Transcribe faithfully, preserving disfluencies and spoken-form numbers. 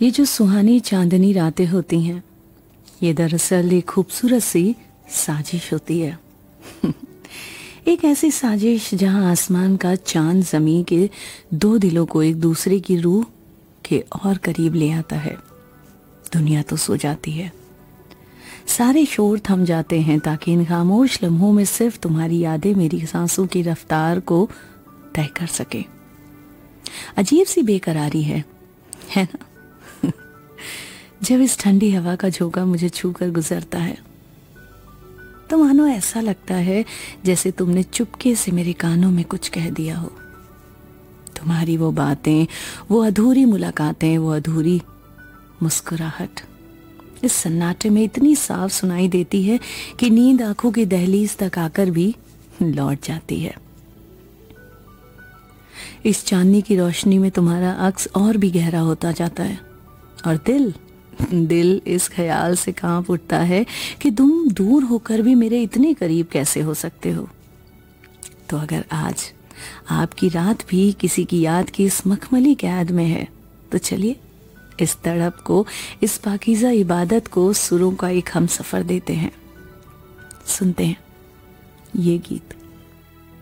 ये जो सुहानी चांदनी रातें होती हैं, ये दरअसल एक खूबसूरत सी साजिश होती है। एक ऐसी साजिश जहां आसमान का चांद जमीन के दो दिलों को एक दूसरे की रूह के और करीब ले आता है। दुनिया तो सो जाती है, सारे शोर थम जाते हैं ताकि इन खामोश लम्हों में सिर्फ तुम्हारी यादें मेरी सांसों की रफ्तार को तय कर सके। अजीब सी बेकरारी है, है ना? जब इस ठंडी हवा का झोंका मुझे छूकर गुजरता है तो मानो ऐसा लगता है जैसे तुमने चुपके से मेरे कानों में कुछ कह दिया हो। तुम्हारी वो बातें, वो अधूरी मुलाकातें, वो अधूरी मुस्कुराहट इस सन्नाटे में इतनी साफ सुनाई देती है कि नींद आंखों की दहलीज तक आकर भी लौट जाती है। इस चांदनी की रोशनी में तुम्हारा अक्स और भी गहरा होता जाता है और दिल दिल इस ख्याल से कांप उठता है कि तुम दूर होकर भी मेरे इतने करीब कैसे हो सकते हो। तो अगर आज आपकी रात भी किसी की याद की इस मखमली कैद में है तो चलिए इस तड़प को, इस पाकीज़ा इबादत को सुरों का एक हम सफर देते हैं। सुनते हैं ये गीत।